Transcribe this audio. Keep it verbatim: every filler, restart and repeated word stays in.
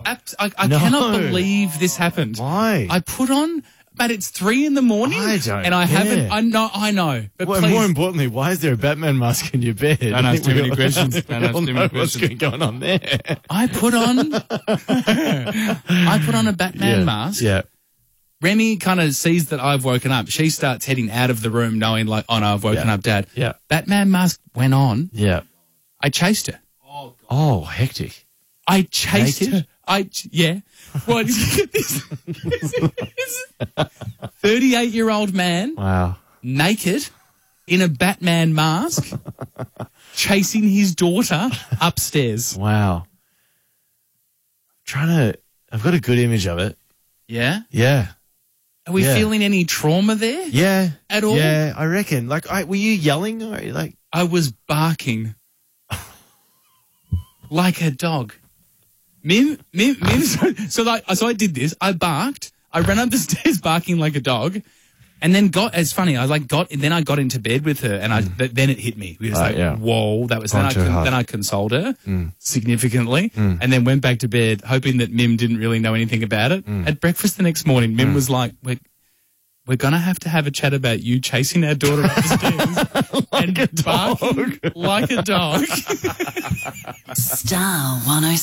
Abs- I, I No. cannot believe this happened. Why? I put on, but it's three in the morning. I don't And I care. haven't, I know, I know. But Well, please. more importantly, why is there a Batman mask in your bed? Don't ask too We many all- questions. we Don't ask all too know many what's questions. going on there. I put on, I put on a Batman yeah. mask. Yeah. Remy kind of sees that I've woken up. She starts heading out of the room knowing like, oh no, I've woken Yeah. up, Dad. Yeah. Batman mask went on. Yeah. I chased her. Oh, hectic. I chased Naked? her. I, ch- yeah. Well, this thirty-eight-year-old man, Wow. naked, in a Batman mask, chasing his daughter upstairs. Wow. Trying to, I've got a good image of it. Yeah? Yeah. Are we Yeah. feeling any trauma there? Yeah. At all? Yeah, I reckon. Like, I, were you yelling? Or like, I was barking like a dog. Mim, Mim, Mim. So, so, like, so I did this. I barked. I ran up the stairs barking like a dog, and then got. It's funny. I like got. Then I got into bed with her, and I th- then it hit me. We was Right, like, yeah. whoa, that was. Then Gone I too con- hard. then I consoled her significantly, and then went back to bed, hoping that Mim didn't really know anything about it. At breakfast the next morning, Mim was like, "We're we're gonna have to have a chat about you chasing our daughter up the stairs and barking like a dog." Star one oh